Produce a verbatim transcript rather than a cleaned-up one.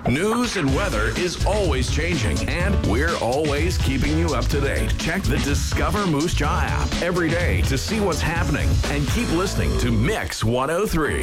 News and weather is always changing, and we're always keeping you up to date. Check the Discover Moose Jaw app every day to see what's happening, and keep listening to Mix one oh three.